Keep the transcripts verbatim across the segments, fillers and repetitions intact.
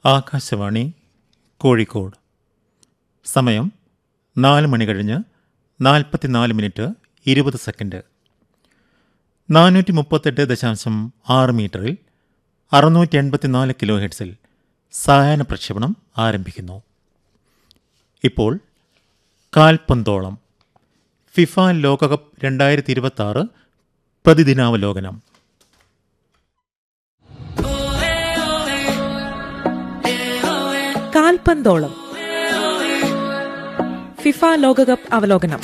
ആകാശവാണി കോഴിക്കോട്. സമയം നാല് മണി കഴിഞ്ഞ് നാൽപ്പത്തിനാല് മിനിറ്റ് ഇരുപത് സെക്കൻഡ്. നാനൂറ്റി മുപ്പത്തെട്ട് ദശാംശം ആറ് മീറ്ററിൽ അറുന്നൂറ്റി എൺപത്തിനാല് കിലോ ഹെഡ്സിൽ സായാഹ്ന പ്രക്ഷേപണം ആരംഭിക്കുന്നു. ഇപ്പോൾ കാൽപന്തോളം ഫിഫ ലോകകപ്പ് രണ്ടായിരത്തി ഇരുപത്തി ആറ് പ്രതിദിനാവലോകനം. കാൽപന്തോളം ഫിഫ ലോകകപ്പ് അവലോകനം.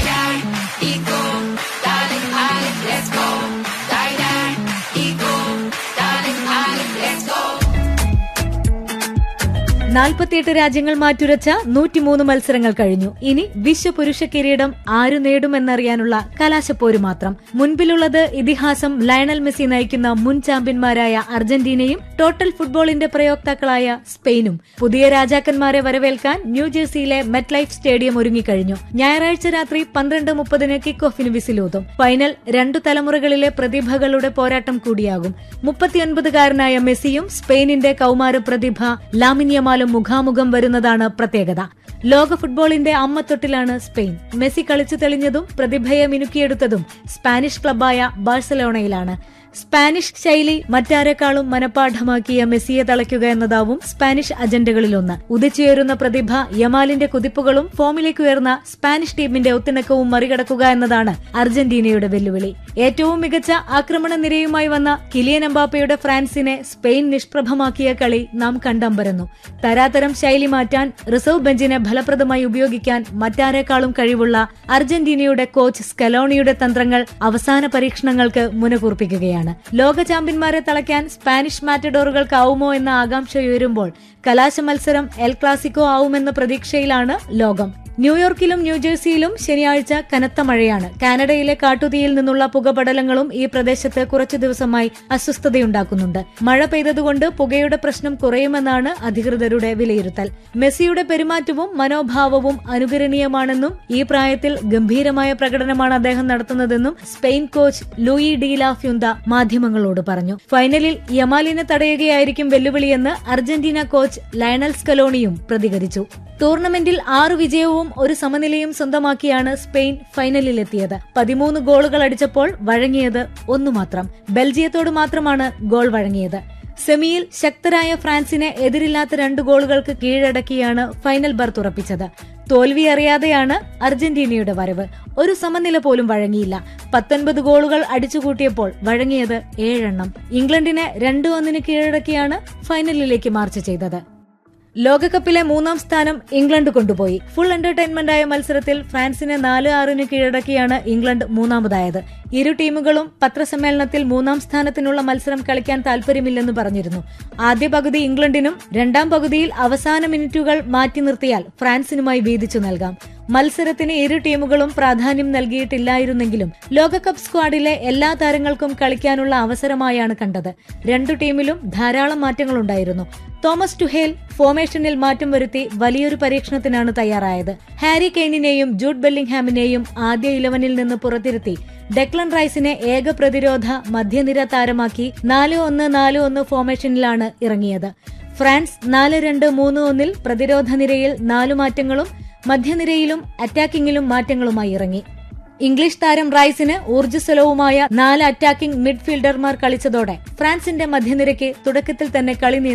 നാൽപ്പത്തിയെട്ട് രാജ്യങ്ങൾ മാറ്റുരച്ച നൂറ്റിമൂന്ന് മത്സരങ്ങൾ കഴിഞ്ഞു. ഇനി വിശ്വപുരുഷ കിരീടം ആരു നേടുമെന്നറിയാനുള്ള കലാശപ്പോര് മാത്രം. മുൻപിലുള്ളത് ഇതിഹാസം ലയണൽ മെസ്സി നയിക്കുന്ന മുൻ ചാമ്പ്യന്മാരായ അർജന്റീനയും ടോട്ടൽ ഫുട്ബോളിന്റെ പ്രയോക്താക്കളായ സ്പെയിനും. പുതിയ രാജാക്കന്മാരെ വരവേൽക്കാൻ ന്യൂജേഴ്സിയിലെ മെറ്റ് ലൈഫ് സ്റ്റേഡിയം ഒരുങ്ങിക്കഴിഞ്ഞു. ഞായറാഴ്ച രാത്രി പന്ത്രണ്ട് മുപ്പതിന് കിക്ക് ഓഫിന് വിസിലൂതും. ഫൈനൽ രണ്ടു തലമുറകളിലെ പ്രതിഭകളുടെ പോരാട്ടം കൂടിയാകും. മുപ്പത്തിയൊൻപതുകാരനായ മെസ്സിയും സ്പെയിനിന്റെ കൌമാര പ്രതിഭ ലാമിൻ യമാലും മുഖാമുഖം വരുന്നതാണ് പ്രത്യേകത. ലോക ഫുട്ബോളിന്റെ അമ്മത്തൊട്ടിലാണ് സ്പെയിൻ. മെസ്സി കളിച്ചു തെളിഞ്ഞതും പ്രതിഭയെ മിനുക്കിയെടുത്തതും സ്പാനിഷ് ക്ലബ്ബായ ബാഴ്സലോണയിലാണ്. സ്പാനിഷ് ശൈലി മറ്റാരെക്കാളും മനഃപ്പാഠമാക്കിയ മെസ്സിയെ തളയ്ക്കുക എന്നതാവും സ്പാനിഷ് അജണ്ടകളിലൊന്ന്. ഉദിച്ചുയരുന്ന പ്രതിഭ യമാലിന്റെ കുതിപ്പുകളും ഫോമിലേക്കുയർന്ന സ്പാനിഷ് ടീമിന്റെ ഒത്തിണക്കവും മറികടക്കുക എന്നതാണ് അർജന്റീനയുടെ വെല്ലുവിളി. ഏറ്റവും മികച്ച ആക്രമണ നിരയുമായി വന്ന കിലിയൻ എംബാപ്പയുടെ ഫ്രാൻസിനെ സ്പെയിൻ നിഷ്പ്രഭമാക്കിയ കളി നാം കണ്ടമ്പരന്നു. തരാതരം ശൈലി മാറ്റാൻ റിസർവ് ബെഞ്ചിനെ ഫലപ്രദമായി ഉപയോഗിക്കാൻ മറ്റാരെക്കാളും കഴിവുള്ള അർജന്റീനയുടെ കോച്ച് സ്കലോണിയുടെ തന്ത്രങ്ങൾ അവസാന പരീക്ഷണങ്ങൾക്ക് മുനകൂർപ്പിക്കുകയാണ്. ലോക ചാമ്പ്യന്മാരെ തളയ്ക്കാൻ സ്പാനിഷ് മാറ്റഡോറുകൾക്കാവുമോ എന്ന ആകാംക്ഷ ഉയരുമ്പോൾ കലാശ മത്സരം എൽ ക്ലാസിക്കോ ആവുമെന്ന പ്രതീക്ഷയിലാണ് ലോകം. ന്യൂയോർക്കിലും ന്യൂജേഴ്സിയിലും ശനിയാഴ്ച കനത്ത മഴയാണ്. കാനഡയിലെ കാട്ടുതീയിൽ നിന്നുള്ള പുകപടലങ്ങളും ഈ പ്രദേശത്ത് കുറച്ചു ദിവസമായി അസ്വസ്ഥതയുണ്ടാക്കുന്നുണ്ട്. മഴ പെയ്തതുകൊണ്ട് പുകയുടെ പ്രശ്നം കുറയുമെന്നാണ് അധികൃതരുടെ വിലയിരുത്തൽ. മെസ്സിയുടെ പെരുമാറ്റവും മനോഭാവവും അനുകരണീയമാണെന്നും ഈ പ്രായത്തിൽ ഗംഭീരമായ പ്രകടനമാണ് അദ്ദേഹം നടത്തുന്നതെന്നും Spain coach Louis de la ഫ്യൂന്ത മാധ്യമങ്ങളോട് പറഞ്ഞു. ഫൈനലിൽ യമാലിനെ തടയുകയായിരിക്കും വെല്ലുവിളിയെന്ന് അർജന്റീന കോച്ച് ലയണൽ സ്കലോണിയും പ്രതികരിച്ചു. ടൂർണമെന്റിൽ ആറു വിജയവും ഒരു സമനിലയും സ്വന്തമാക്കിയാണ് സ്പെയിൻ ഫൈനലിലെത്തിയത്. പതിമൂന്ന് ഗോളുകൾ അടിച്ചപ്പോൾ വഴങ്ങിയത് ഒന്നു മാത്രം. ബെൽജിയത്തോട് മാത്രമാണ് ഗോൾ വഴങ്ങിയത്. സെമിയിൽ ശക്തരായ ഫ്രാൻസിനെ എതിരില്ലാത്ത രണ്ട് ഗോളുകൾക്ക് കീഴടക്കിയാണ് ഫൈനൽ ബർത്ത് ഉറപ്പിച്ചത്. തോൽവി അറിയാതെയാണ് അർജന്റീനയുടെ വരവ്. ഒരു സമനില പോലും വഴങ്ങിയില്ല. പത്തൊൻപത് ഗോളുകൾ അടിച്ചുകൂട്ടിയപ്പോൾ വഴങ്ങിയത് ഏഴെണ്ണം. ഇംഗ്ലണ്ടിനെ രണ്ടു ഒന്നിന് കീഴടക്കിയാണ് ഫൈനലിലേക്ക് മാർച്ച് ചെയ്തത്. ലോകകപ്പിലെ മൂന്നാം സ്ഥാനം ഇംഗ്ലണ്ട് കൊണ്ടുപോയി. ഫുൾ എന്റർടൈൻമെന്റായ മത്സരത്തിൽ ഫ്രാൻസിനെ നാല് ആറിന് കീഴടക്കിയാണ് ഇംഗ്ലണ്ട് മൂന്നാമതായത്. ഇരു ടീമുകളും പത്രസമ്മേളനത്തിൽ മൂന്നാം സ്ഥാനത്തിനുള്ള മത്സരം കളിക്കാൻ താൽപര്യമില്ലെന്ന് പറഞ്ഞിരുന്നു. ആദ്യ പകുതി ഇംഗ്ലണ്ടിനും രണ്ടാം പകുതിയിൽ അവസാന മിനിറ്റുകൾ മാറ്റി നിർത്തിയാൽ ഫ്രാൻസിനുമായി വീതിച്ചു നൽകാം. മത്സരത്തിന് ഇരു ടീമുകളും പ്രാധാന്യം നൽകിയിട്ടില്ലായിരുന്നെങ്കിലും ലോകകപ്പ് സ്ക്വാഡിലെ എല്ലാ താരങ്ങൾക്കും കളിക്കാനുള്ള അവസരമായാണ് കണ്ടത്. രണ്ടു ടീമിലും ധാരാളം മാറ്റങ്ങളുണ്ടായിരുന്നു. തോമസ് ടുഹേൽ ഫോർമേഷനിൽ മാറ്റം വരുത്തി വലിയൊരു പരീക്ഷണത്തിനാണ് തയ്യാറായത്. ഹാരി കെയ്നിനെയും ജൂഡ് ബെല്ലിംഗ്ഹാമിനെയും ആദ്യ ഇലവനിൽ നിന്ന് പുറത്തിരുത്തി ഡെക്ലൻ റൈസിനെ ഏക പ്രതിരോധ മധ്യനിര താരമാക്കി നാല് ഒന്ന് നാല് ഒന്ന് ഫോർമേഷനിലാണ് ഇറങ്ങിയത്. ഫ്രാൻസ് നാല് രണ്ട് മൂന്ന് ഒന്നിൽ പ്രതിരോധ നിരയിൽ നാലു മാറ്റങ്ങളും മധ്യനിരയിലും അറ്റാക്കിംഗിലും മാറ്റങ്ങളുമായി ഇറങ്ങി. ഇംഗ്ലീഷ് താരം റൈസിന് ഊർജ്ജസ്വലവുമായ നാല് അറ്റാക്കിംഗ് മിഡ്ഫീൽഡർമാർ കളിച്ചതോടെ ഫ്രാൻസിന്റെ മധ്യനിരയ്ക്ക് തുടക്കത്തിൽ തന്നെ കളി